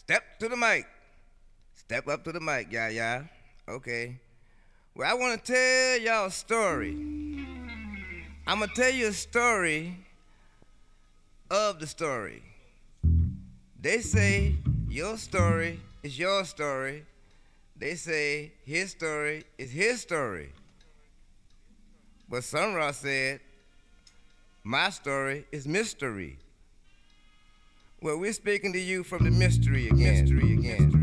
Step to the mic. Step up to the mic, yeah. Okay. Well, I want to tell y'all a story. I'm going to tell you a story of the story. They say your story is your story. They say his story is his story. But Sun Ra said, my story is mystery. Well, we're speaking to you from the mystery again.